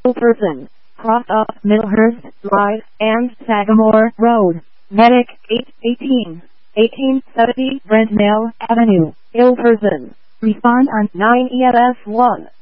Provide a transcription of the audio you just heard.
Person, cross up Millhurst Drive and Sagamore Road, Medic 818, 1870 Brent Mill Avenue, Person. Respond on 9 EMS 1.